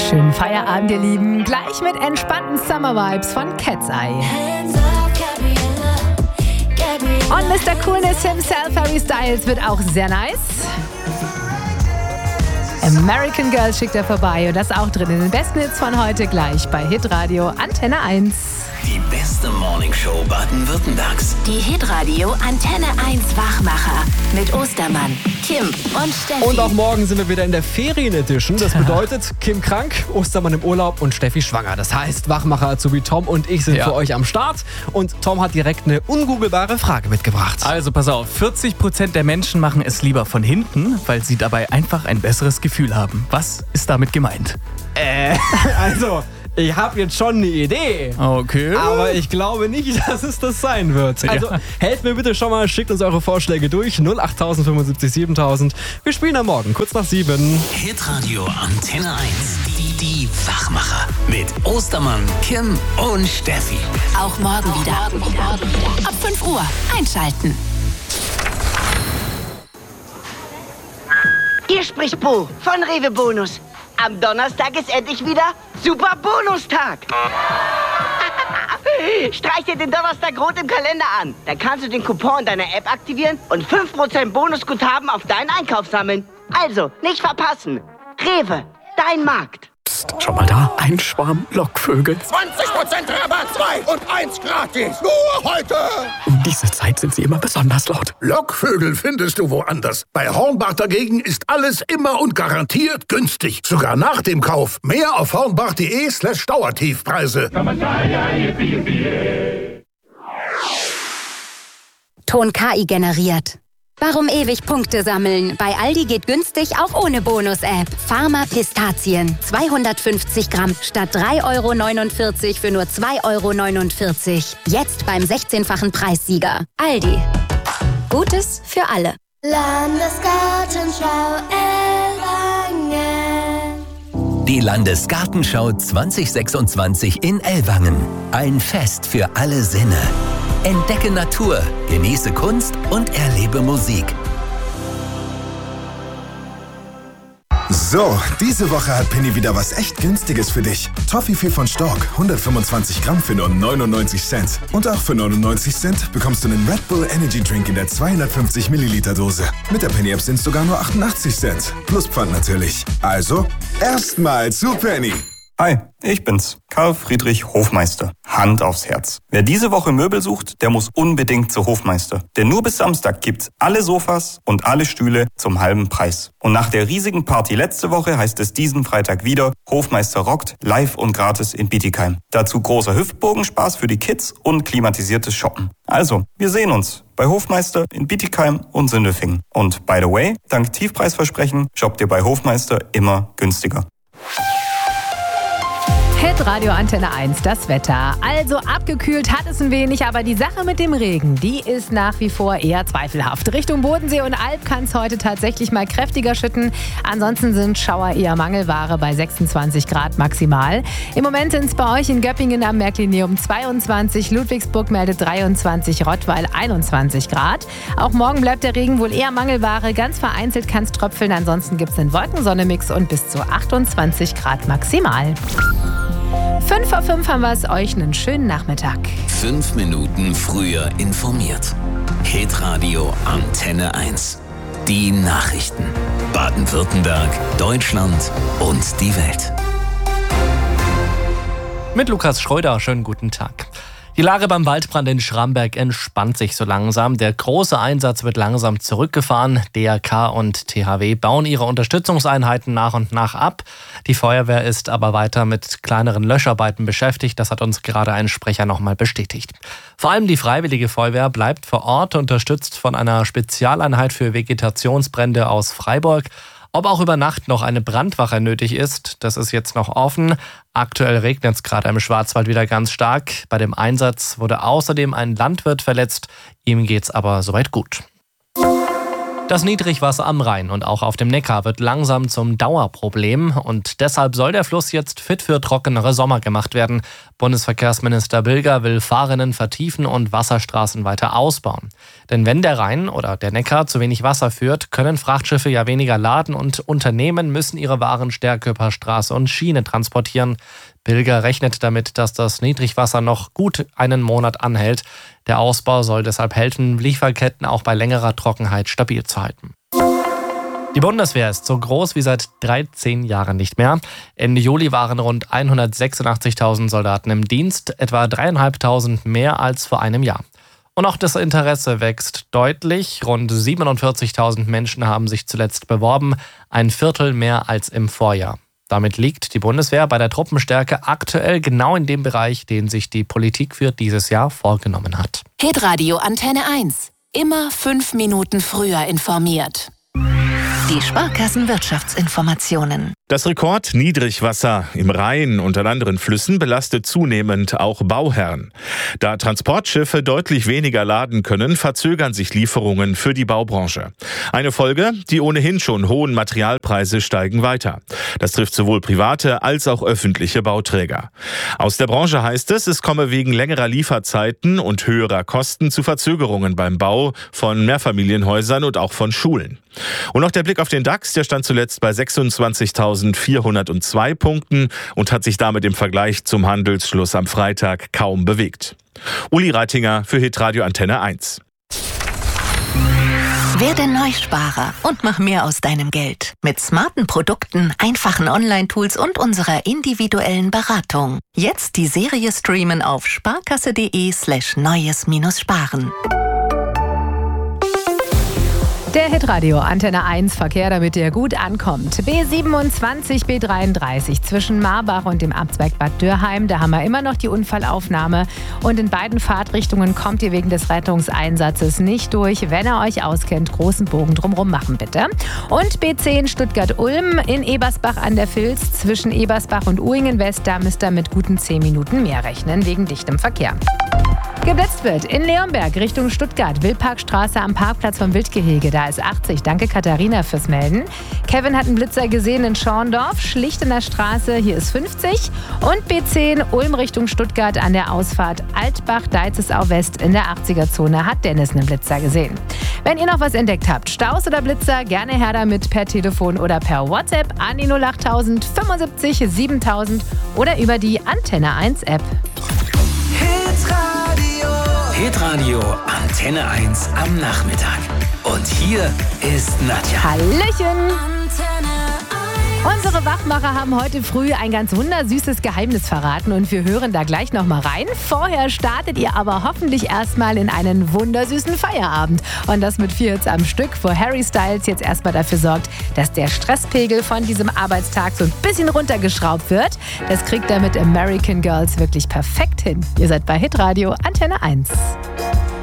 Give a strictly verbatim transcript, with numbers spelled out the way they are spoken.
Schönen Feierabend, ihr Lieben. Gleich mit entspannten Summer Vibes von Cat's Eye. Und Mister Coolness himself, Harry Styles, wird auch sehr nice. American Girl schickt er vorbei und das auch drin in den besten Hits von heute gleich bei Hitradio Antenne eins. Die beste Morningshow Baden-Württembergs. Die Hitradio Antenne eins Wachmacher mit Ostermann, Kim und Steffi. Und auch morgen sind wir wieder in der Ferien-Edition. Das bedeutet, Kim krank, Ostermann im Urlaub und Steffi schwanger. Das heißt, Wachmacher Azubi Tom und ich sind ja. für euch am Start. Und Tom hat direkt eine ungoogelbare Frage mitgebracht. Also pass auf, vierzig Prozent der Menschen machen es lieber von hinten, weil sie dabei einfach ein besseres Gefühl haben. Was ist damit gemeint? Äh, also... Ich habe jetzt schon eine Idee. Okay. Aber ich glaube nicht, dass es das sein wird. Also ja. helft mir bitte schon mal, schickt uns eure Vorschläge durch. null acht fünfundsiebzig siebentausend. Wir spielen am Morgen, kurz nach sieben. Hitradio Antenne eins. Die, die Wachmacher. Mit Ostermann, Kim und Steffi. Auch morgen wieder. Morgen wieder. Ab fünf Uhr. Einschalten. Hier spricht Bo von Rewe Bonus. Am Donnerstag ist endlich wieder Super Bonustag. Streich dir den Donnerstag rot im Kalender an. Dann kannst du den Coupon in deiner App aktivieren und fünf Prozent Bonusguthaben auf deinen Einkauf sammeln. Also, nicht verpassen. Rewe, dein Markt. Psst, schau mal da, ein Schwarm Lockvögel. zwanzig Prozent Rabatt, zwei und eins gratis. Nur heute. Um diese Zeit sind sie immer besonders laut. Lockvögel findest du woanders. Bei Hornbach dagegen ist alles immer und garantiert günstig. Sogar nach dem Kauf. Mehr auf hornbach.de slash Dauertiefpreise. Ton K I generiert. Warum ewig Punkte sammeln? Bei Aldi geht günstig auch ohne Bonus-App. Pharma Pistazien. zweihundertfünfzig Gramm statt drei Euro neunundvierzig für nur zwei Euro neunundvierzig. Jetzt beim sechzehnfachen Preissieger. Aldi. Gutes für alle. Landesgartenschau Ellwangen. Die Landesgartenschau zwanzig sechsundzwanzig in Ellwangen. Ein Fest für alle Sinne. Entdecke Natur, genieße Kunst und erlebe Musik. So, diese Woche hat Penny wieder was echt Günstiges für dich. Toffifee von Stork, hundertfünfundzwanzig Gramm für nur neunundneunzig Cent. Und auch für neunundneunzig Cent bekommst du einen Red Bull Energy Drink in der zweihundertfünfzig Milliliter Dose. Mit der Penny App sind es sogar nur achtundachtzig Cent. Plus Pfand natürlich. Also, erstmal zu Penny. Hi, ich bin's, Karl Friedrich Hofmeister. Hand aufs Herz. Wer diese Woche Möbel sucht, der muss unbedingt zu Hofmeister. Denn nur bis Samstag gibt's alle Sofas und alle Stühle zum halben Preis. Und nach der riesigen Party letzte Woche heißt es diesen Freitag wieder, Hofmeister rockt, live und gratis in Bietigheim. Dazu großer Hüftbogenspaß für die Kids und klimatisiertes Shoppen. Also, wir sehen uns bei Hofmeister in Bietigheim und Sindelfingen. Und by the way, dank Tiefpreisversprechen shoppt ihr bei Hofmeister immer günstiger. Hitradio Antenne eins, das Wetter. Also abgekühlt hat es ein wenig, aber die Sache mit dem Regen, die ist nach wie vor eher zweifelhaft. Richtung Bodensee und Alb kann es heute tatsächlich mal kräftiger schütten. Ansonsten sind Schauer eher Mangelware bei sechsundzwanzig Grad maximal. Im Moment sind es bei euch in Göppingen am Märklinium zweiundzwanzig, Ludwigsburg meldet dreiundzwanzig, Rottweil einundzwanzig Grad. Auch morgen bleibt der Regen wohl eher Mangelware. Ganz vereinzelt kann es tröpfeln, ansonsten gibt es einen Wolkensonne-Mix und bis zu achtundzwanzig Grad maximal. fünf vor fünf haben wir es euch einen schönen Nachmittag. Fünf Minuten früher informiert. Hitradio Antenne eins. Die Nachrichten. Baden-Württemberg, Deutschland und die Welt. Mit Lukas Schröder, schönen guten Tag. Die Lage beim Waldbrand in Schramberg entspannt sich so langsam. Der große Einsatz wird langsam zurückgefahren. D R K und T H W bauen ihre Unterstützungseinheiten nach und nach ab. Die Feuerwehr ist aber weiter mit kleineren Löscharbeiten beschäftigt. Das hat uns gerade ein Sprecher nochmal bestätigt. Vor allem die Freiwillige Feuerwehr bleibt vor Ort, unterstützt von einer Spezialeinheit für Vegetationsbrände aus Freiburg. Ob auch über Nacht noch eine Brandwache nötig ist, das ist jetzt noch offen. Aktuell regnet es gerade im Schwarzwald wieder ganz stark. Bei dem Einsatz wurde außerdem ein Landwirt verletzt. Ihm geht's aber soweit gut. Das Niedrigwasser am Rhein und auch auf dem Neckar wird langsam zum Dauerproblem und deshalb soll der Fluss jetzt fit für trockenere Sommer gemacht werden. Bundesverkehrsminister Bilger will Fahrrinnen vertiefen und Wasserstraßen weiter ausbauen. Denn wenn der Rhein oder der Neckar zu wenig Wasser führt, können Frachtschiffe ja weniger laden und Unternehmen müssen ihre Waren stärker per Straße und Schiene transportieren. Bilger rechnet damit, dass das Niedrigwasser noch gut einen Monat anhält. Der Ausbau soll deshalb helfen, Lieferketten auch bei längerer Trockenheit stabil zu halten. Die Bundeswehr ist so groß wie seit dreizehn Jahren nicht mehr. Ende Juli waren rund hundertsechsundachtzigtausend Soldaten im Dienst, etwa dreieinhalbtausend mehr als vor einem Jahr. Und auch das Interesse wächst deutlich. Rund siebenundvierzigtausend Menschen haben sich zuletzt beworben, ein Viertel mehr als im Vorjahr. Damit liegt die Bundeswehr bei der Truppenstärke aktuell genau in dem Bereich, den sich die Politik für dieses Jahr vorgenommen hat. Hitradio Antenne eins. Immer fünf Minuten früher informiert. Die Sparkassen-Wirtschaftsinformationen. Das Rekordniedrigwasser im Rhein und an anderen Flüssen belastet zunehmend auch Bauherren. Da Transportschiffe deutlich weniger laden können, verzögern sich Lieferungen für die Baubranche. Eine Folge, die ohnehin schon hohen Materialpreise steigen weiter. Das trifft sowohl private als auch öffentliche Bauträger. Aus der Branche heißt es, es komme wegen längerer Lieferzeiten und höherer Kosten zu Verzögerungen beim Bau von Mehrfamilienhäusern und auch von Schulen. Und noch der Blick auf den DAX, der stand zuletzt bei sechsundzwanzigtausendvierhundertzwei Punkten und hat sich damit im Vergleich zum Handelsschluss am Freitag kaum bewegt. Uli Reitinger für Hitradio Antenne eins. Werde Neusparer und mach mehr aus deinem Geld. Mit smarten Produkten, einfachen Online-Tools und unserer individuellen Beratung. Jetzt die Serie streamen auf sparkasse.de slash neues-sparen. Der Hitradio Antenne eins Verkehr, damit der gut ankommt. B siebenundzwanzig, B dreiunddreißig zwischen Marbach und dem Abzweig Bad Dürheim. Da haben wir immer noch die Unfallaufnahme. Und in beiden Fahrtrichtungen kommt ihr wegen des Rettungseinsatzes nicht durch. Wenn ihr euch auskennt, großen Bogen drumherum machen bitte. Und B zehn Stuttgart-Ulm in Ebersbach an der Vils zwischen Ebersbach und Uhingen-West. Da müsst ihr mit guten zehn Minuten mehr rechnen wegen dichtem Verkehr. Geblitzt wird in Leonberg Richtung Stuttgart, Wildparkstraße am Parkplatz vom Wildgehege. Da ist achtzig. Danke Katharina fürs Melden. Kevin hat einen Blitzer gesehen in Schorndorf, schlicht in der Straße. Hier ist fünfzig. Und B zehn Ulm Richtung Stuttgart an der Ausfahrt Altbach-Deitzesau West in der achtziger-Zone hat Dennis einen Blitzer gesehen. Wenn ihr noch was entdeckt habt, Staus oder Blitzer, gerne her damit per Telefon oder per WhatsApp an die null achttausend fünfundsiebzig siebentausend oder über die Antenne eins App. Hitradio Antenne eins am Nachmittag. Und hier ist Nadja. Hallöchen! Unsere Wachmacher haben heute früh ein ganz wundersüßes Geheimnis verraten und wir hören da gleich noch mal rein. Vorher startet ihr aber hoffentlich erstmal in einen wundersüßen Feierabend. Und das mit vier Hits am Stück, wo Harry Styles jetzt erstmal dafür sorgt, dass der Stresspegel von diesem Arbeitstag so ein bisschen runtergeschraubt wird. Das kriegt er mit American Girls wirklich perfekt hin. Ihr seid bei Hitradio Antenne eins.